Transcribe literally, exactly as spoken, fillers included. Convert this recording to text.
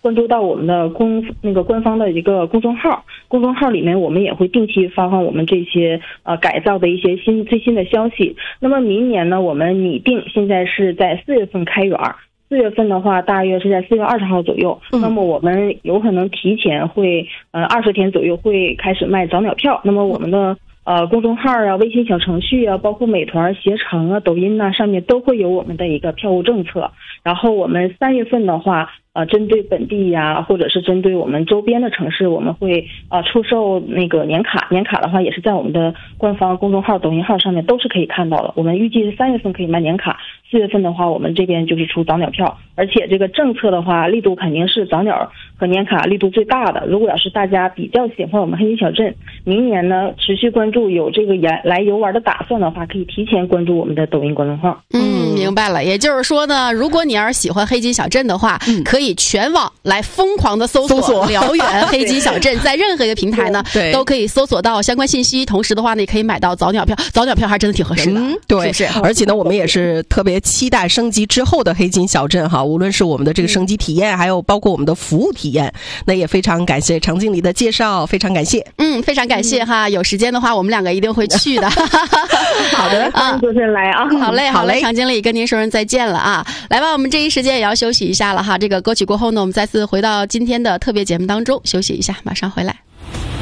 关注到我们的公那个官方的一个公众号，公众号里面我们也会定期发放我们这些呃改造的一些新最新的消息。那么明年呢，我们拟定现在是在四月份开园，四月份的话大约是在四月二十号左右，嗯、那么我们有可能提前会呃二十天左右会开始卖早鸟票。那么我们的呃公众号啊、微信小程序啊，包括美团、携程啊、抖音呐、啊，上面都会有我们的一个票务政策。然后我们三月份的话，呃，针对本地呀，或者是针对我们周边的城市，我们会呃出售那个年卡。年卡的话，也是在我们的官方公众号、抖音号上面都是可以看到的。我们预计是三月份可以卖年卡，四月份的话，我们这边就是出早鸟票。而且这个政策的话，力度肯定是早鸟和年卡力度最大的。如果要是大家比较喜欢我们黑金小镇，明年呢持续关注有这个来游玩的打算的话，可以提前关注我们的抖音公众号。 嗯，明白了。也就是说呢，如果你要是喜欢黑金小镇的话，嗯、可以全网来疯狂的搜索辽源黑金小镇，在任何一个平台呢都可以搜索到相关信息。同时的话呢，也可以买到早鸟票，早鸟票还真的挺合适的，嗯、 对， 是不是？ 而且呢，我们也是特别期待升级之后的黑金小镇哈，无论是我们的这个升级体验，还有包括我们的服务体验，那也非常感谢常经理的介绍，非常感谢。 嗯，非常感谢哈，有时间的话，我们两个一定会去的。 好的，欢迎主持人来啊！ 好嘞，好嘞，常经理跟您说声再见了啊！来吧，我们这一时间也要休息一下了哈。这个歌曲过后呢，我们再次回到今天的特别节目当中，休息一下，马上回来。